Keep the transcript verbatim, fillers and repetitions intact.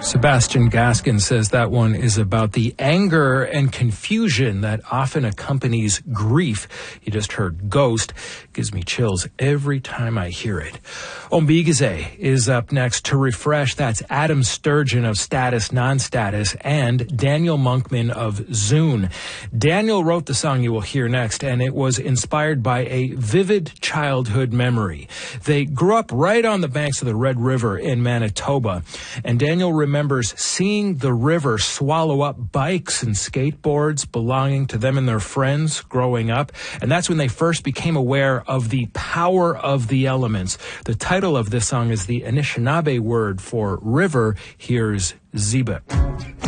Sebastian Gaskin says that one is about the anger and confusion that often accompanies grief. You just heard Ghost. Gives me chills every time I hear it. Ombigize is up next to refresh. That's Adam Sturgeon of Status Non-Status and Daniel Monkman of Zune. Daniel wrote the song you will hear next, and it was inspired by a vivid childhood memory. They grew up right on the banks of the Red River in Manitoba, and Daniel remembers seeing the river swallow up bikes and skateboards belonging to them and their friends growing up, and that's when they first became aware of the power of the elements. The title of this song is the Anishinaabe word for river. Here's Ziba.